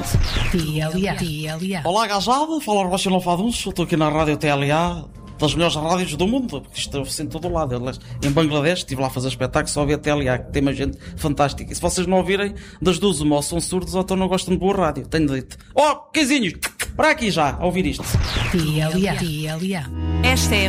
TLA. Olá, gajada, fala Rocha Faduns, estou aqui na rádio TLA, das melhores rádios do mundo, porque isto é em todo o lado. Em Bangladesh, estive lá a fazer espetáculo, só ouvi a TLA, que tem uma gente fantástica. E se vocês não ouvirem, das duas, uma, ou são surdos ou então não gostam de boa rádio, tenho dito. Oh, quezinhos, para aqui já, a ouvir isto. TLA. Esta é